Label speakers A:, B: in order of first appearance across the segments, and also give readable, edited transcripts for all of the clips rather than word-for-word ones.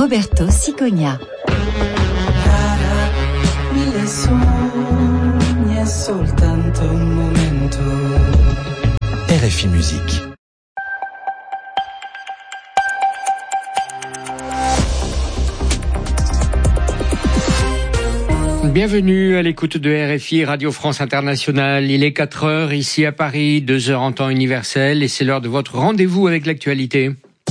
A: Roberto Cicogna.
B: RFI Musique.
C: Bienvenue à l'écoute de RFI Radio France Internationale. Il est 4h ici à Paris, 2h en temps universel et c'est l'heure de votre rendez-vous avec l'actualité.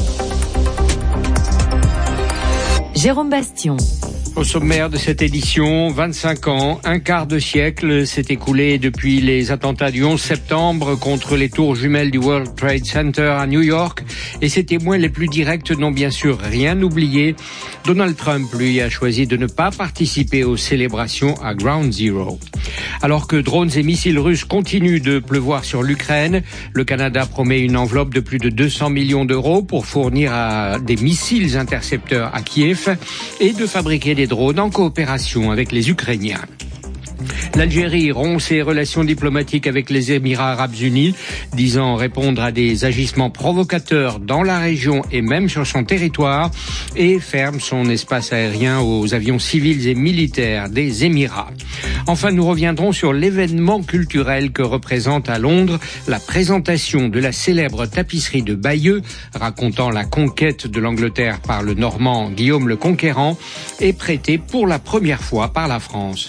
A: Jérôme Bastion.
C: Au sommaire de cette édition, 25 ans, un quart de siècle s'est écoulé depuis les attentats du 11 septembre contre les tours jumelles du World Trade Center à New York. Et ses témoins les plus directs n'ont bien sûr rien oublié. Donald Trump, lui, a choisi de ne pas participer aux célébrations à Ground Zero. Alors que drones et missiles russes continuent de pleuvoir sur l'Ukraine, le Canada promet une enveloppe de plus de 200 millions d'euros pour fournir des missiles intercepteurs à Kiev et de fabriquer des drones en coopération avec les Ukrainiens. L'Algérie rompt ses relations diplomatiques avec les Émirats arabes unis, disant répondre à des agissements provocateurs dans la région et même sur son territoire, et ferme son espace aérien aux avions civils et militaires des Émirats. Enfin, nous reviendrons sur l'événement culturel que représente à Londres la présentation de la célèbre tapisserie de Bayeux, racontant la conquête de l'Angleterre par le Normand Guillaume le Conquérant, et prêtée pour la première fois par la France.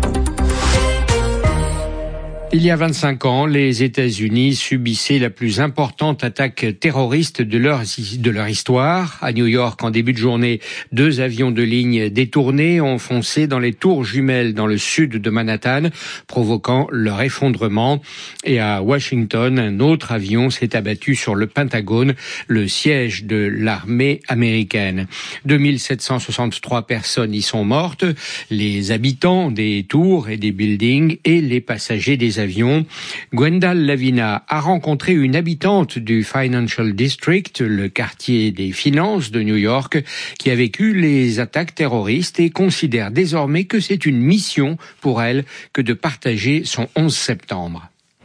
C: Il y a 25 ans, les États-Unis subissaient la plus importante attaque terroriste de leur histoire. À New York, en début de journée, 2 avions de ligne détournés ont foncé dans les tours jumelles dans le sud de Manhattan, provoquant leur effondrement. Et à Washington, un autre avion s'est abattu sur le Pentagone, le siège de l'armée américaine. 2763 personnes y sont mortes, les habitants des tours et des buildings et les passagers des avions. Gwendal Lavina a rencontré une habitante du Financial District, le quartier des finances de New York, qui a vécu les attaques terroristes et considère désormais que c'est une mission pour elle que de partager son 11 septembre.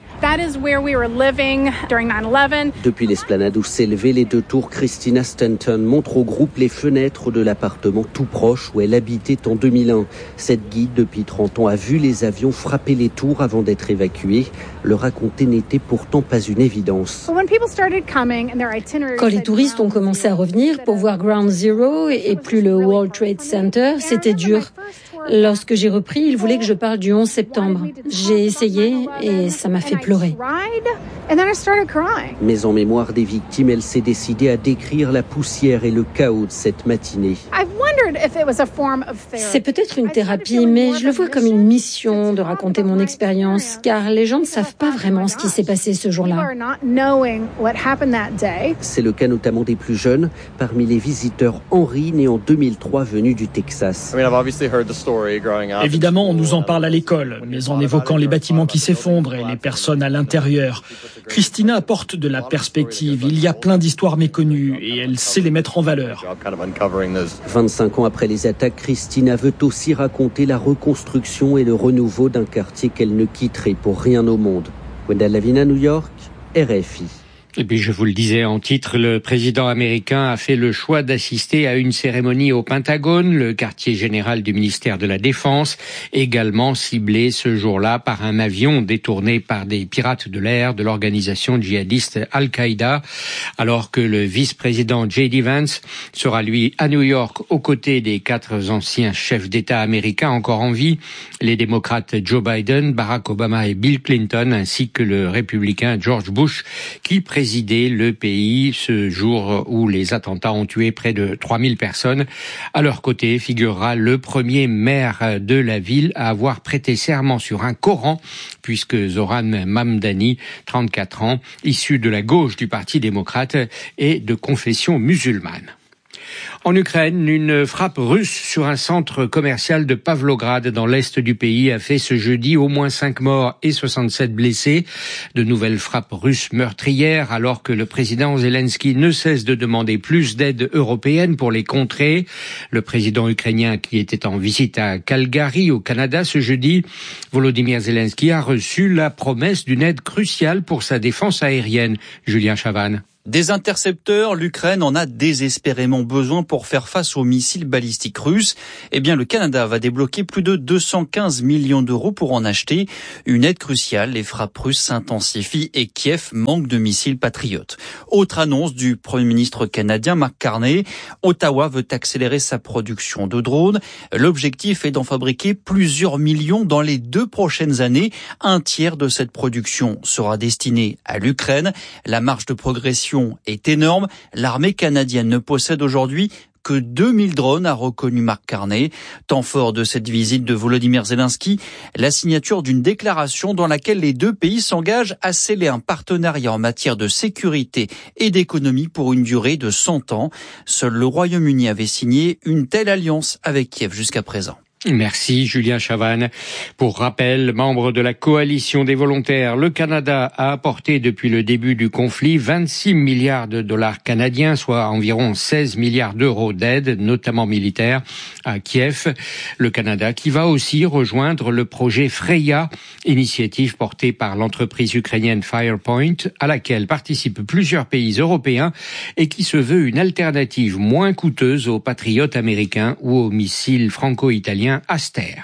D: Depuis l'esplanade où s'élevaient les 2 tours, Christina Stanton montre au groupe les fenêtres de l'appartement tout proche où elle habitait en 2001. Cette guide, depuis 30 ans, a vu les avions frapper les tours avant d'être évacués. Le raconter n'était pourtant pas une évidence.
E: Quand les touristes ont commencé à revenir pour voir Ground Zero et plus le World Trade Center, c'était dur. Lorsque j'ai repris, ils voulaient que je parle du 11 septembre. J'ai essayé et ça m'a fait pleurer.
D: Mais en mémoire des victimes, elle s'est décidée à décrire la poussière et le chaos de cette matinée.
E: C'est peut-être une thérapie, mais je le vois comme une mission de raconter mon expérience, car les gens ne savent pas vraiment ce qui s'est passé ce jour-là.
D: C'est le cas notamment des plus jeunes, parmi les visiteurs Henry, né en 2003, venu du Texas.
F: Évidemment, on nous en parle à l'école, mais en évoquant les bâtiments qui s'effondrent et les personnes à l'intérieur. Christina apporte de la perspective. Il y a plein d'histoires méconnues et elle sait les mettre en valeur.
D: 25 ans après les attaques, Christina veut aussi raconter la reconstruction et le renouveau d'un quartier qu'elle ne quitterait pour rien au monde. Gwendal Lavina, New York, RFI.
C: Et puis, je vous le disais en titre, le président américain a fait le choix d'assister à une cérémonie au Pentagone, le quartier général du ministère de la Défense, également ciblé ce jour-là par un avion détourné par des pirates de l'air de l'organisation djihadiste Al-Qaïda, alors que le vice-président J.D. Vance sera lui à New York aux côtés des 4 anciens chefs d'État américains encore en vie, les démocrates Joe Biden, Barack Obama et Bill Clinton, ainsi que le républicain George Bush, qui présidait le pays ce jour où les attentats ont tué près de 3000 personnes. À leur côté figurera le premier maire de la ville à avoir prêté serment sur un Coran, puisque Zoran Mamdani, 34 ans, issu de la gauche du Parti démocrate, est de confession musulmane. En Ukraine, une frappe russe sur un centre commercial de Pavlograd dans l'est du pays a fait ce jeudi au moins 5 morts et 67 blessés. De nouvelles frappes russes meurtrières alors que le président Zelensky ne cesse de demander plus d'aide européenne pour les contrer. Le président ukrainien qui était en visite à Calgary au Canada ce jeudi, Volodymyr Zelensky a reçu la promesse d'une aide cruciale pour sa défense aérienne. Julien Chavannes.
B: Des intercepteurs, l'Ukraine en a désespérément besoin pour faire face aux missiles balistiques russes. Eh bien, le Canada va débloquer plus de 215 millions d'euros pour en acheter. Une aide cruciale, les frappes russes s'intensifient et Kiev manque de missiles patriotes. Autre annonce du Premier ministre canadien Mark Carney, Ottawa veut accélérer sa production de drones. L'objectif est d'en fabriquer plusieurs millions dans les 2 prochaines années. Un tiers de cette production sera destiné à l'Ukraine. La marge de progression est énorme. L'armée canadienne ne possède aujourd'hui que 2000 drones, a reconnu Mark Carney. Temps fort de cette visite de Volodymyr Zelensky, la signature d'une déclaration dans laquelle les 2 pays s'engagent à sceller un partenariat en matière de sécurité et d'économie pour une durée de 100 ans. Seul le Royaume-Uni avait signé une telle alliance avec Kiev jusqu'à présent.
C: Merci Julien Chavannes. Pour rappel, membre de la coalition des volontaires, le Canada a apporté depuis le début du conflit 26 milliards de dollars canadiens, soit environ 16 milliards d'euros d'aide, notamment militaire, à Kiev. Le Canada qui va aussi rejoindre le projet Freya, initiative portée par l'entreprise ukrainienne Firepoint, à laquelle participent plusieurs pays européens et qui se veut une alternative moins coûteuse aux patriotes américains ou aux missiles franco-italiens Aster.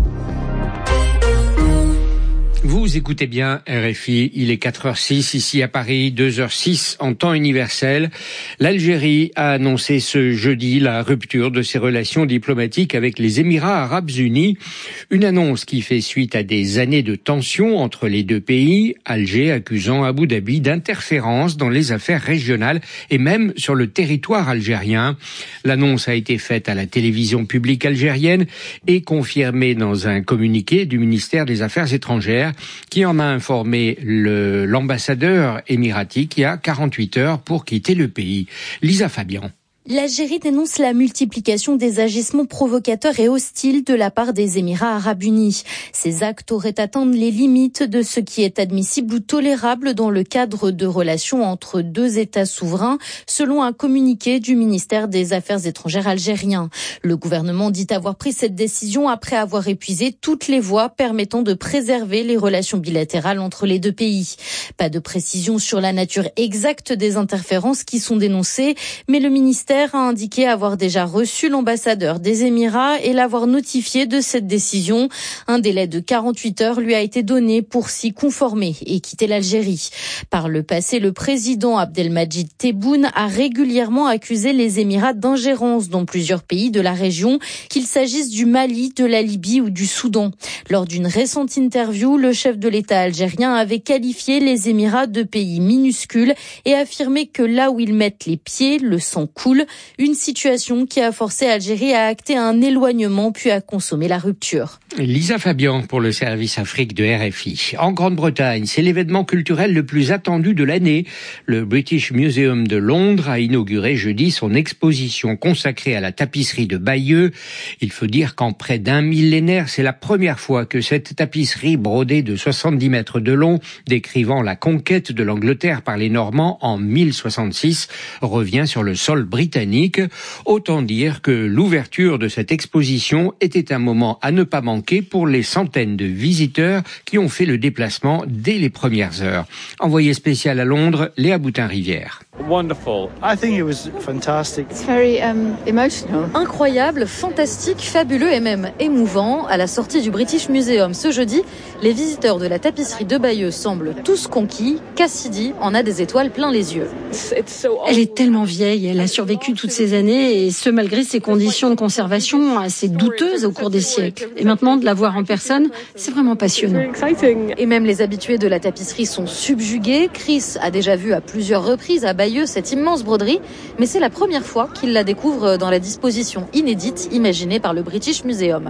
C: Vous écoutez bien RFI, il est 4h06 ici à Paris, 2h06 en temps universel. L'Algérie a annoncé ce jeudi la rupture de ses relations diplomatiques avec les Émirats arabes unis. Une annonce qui fait suite à des années de tensions entre les 2 pays, Alger accusant Abu Dhabi d'interférence dans les affaires régionales et même sur le territoire algérien. L'annonce a été faite à la télévision publique algérienne et confirmée dans un communiqué du ministère des Affaires étrangères, qui en a informé l'ambassadeur émiratique il y a 48 heures pour quitter le pays. Lisa Fabian.
G: L'Algérie dénonce la multiplication des agissements provocateurs et hostiles de la part des Émirats arabes unis. Ces actes auraient atteint les limites de ce qui est admissible ou tolérable dans le cadre de relations entre 2 États souverains, selon un communiqué du ministère des Affaires étrangères algérien. Le gouvernement dit avoir pris cette décision après avoir épuisé toutes les voies permettant de préserver les relations bilatérales entre les 2 pays. Pas de précision sur la nature exacte des interférences qui sont dénoncées, mais le ministère a indiqué avoir déjà reçu l'ambassadeur des Émirats et l'avoir notifié de cette décision. Un délai de 48 heures lui a été donné pour s'y conformer et quitter l'Algérie. Par le passé, le président Abdelmadjid Tebboune a régulièrement accusé les Émirats d'ingérence dans plusieurs pays de la région, qu'il s'agisse du Mali, de la Libye ou du Soudan. Lors d'une récente interview, le chef de l'État algérien avait qualifié les Émirats de pays minuscules et affirmé que là où ils mettent les pieds, le sang coule. Une situation qui a forcé Algérie à acter un éloignement puis à consommer la rupture.
C: Lisa Fabian pour le service Afrique de RFI. En Grande-Bretagne, c'est l'événement culturel le plus attendu de l'année. Le British Museum de Londres a inauguré jeudi son exposition consacrée à la tapisserie de Bayeux. Il faut dire qu'en près d'un millénaire, c'est la première fois que cette tapisserie brodée de 70 mètres de long, décrivant la conquête de l'Angleterre par les Normands en 1066, revient sur le sol britannique. Autant dire que l'ouverture de cette exposition était un moment à ne pas manquer pour les centaines de visiteurs qui ont fait le déplacement dès les premières heures. Envoyée spéciale à Londres, Léa Boutin-Rivière.
H: Wonderful. I think it was fantastic.
I: It's very emotional. Incroyable, fantastique, fabuleux et même émouvant. À la sortie du British Museum ce jeudi, les visiteurs de la tapisserie de Bayeux semblent tous conquis. Cassidy en a des étoiles plein les yeux.
E: Elle est tellement vieille, elle a survécu toutes ces années et ce malgré ses conditions de conservation assez douteuses au cours des siècles. Et maintenant de la voir en personne, c'est vraiment passionnant.
I: Et même les habitués de la tapisserie sont subjugués. Chris a déjà vu à plusieurs reprises à Bayeux cette immense broderie, mais c'est la première fois qu'il la découvre dans la disposition inédite imaginée par le British Museum.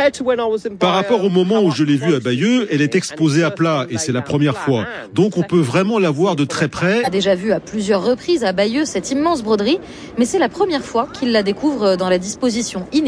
J: Par rapport au moment où je l'ai vue à Bayeux, elle est exposée à plat et c'est la première fois. Donc on peut vraiment la voir de très près.
I: A déjà vu à plusieurs reprises à Bayeux cette immense broderie, mais c'est la première fois qu'il la découvre dans la disposition inédite.